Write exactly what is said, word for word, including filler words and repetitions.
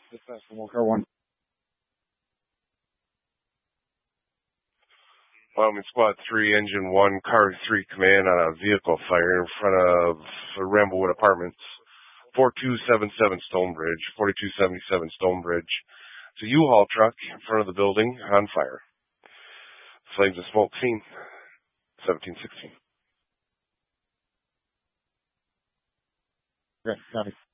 Dispatch from Car one. Wyoming Squad three, Engine one, Car three command on a vehicle fire in front of Ramblewood Apartments, forty-two seventy-seven Stonebridge, forty-two seventy-seven Stonebridge. It's a U-Haul truck in front of the building on fire. Flames and smoke seen, seventeen sixteen. Okay, got it.